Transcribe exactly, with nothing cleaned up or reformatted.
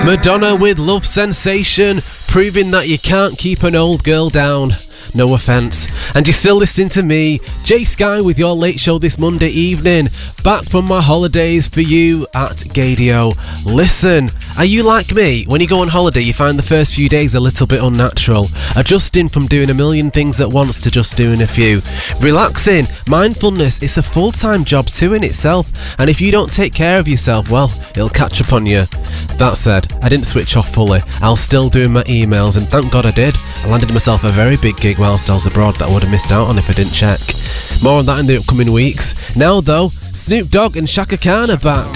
Madonna with Love Sensation, proving that you can't keep an old girl down. No offence. And you're still listening to me, Jay Sky, with your late show this Monday evening. Back from my holidays for you at Gadio. Listen, are you like me? When you go on holiday, you find the first few days a little bit unnatural. Adjusting from doing a million things at once to just doing a few. Relaxing, mindfulness, it's a full-time job too in itself. And if you don't take care of yourself, well, it'll catch up on you. That said, I didn't switch off fully. I was still doing my emails, and thank God I did. I landed myself a very big gig whilst I was abroad that I would have missed out on if I didn't check. More on that in the upcoming weeks. Now though, Snoop Dogg and Shaka Khan are back.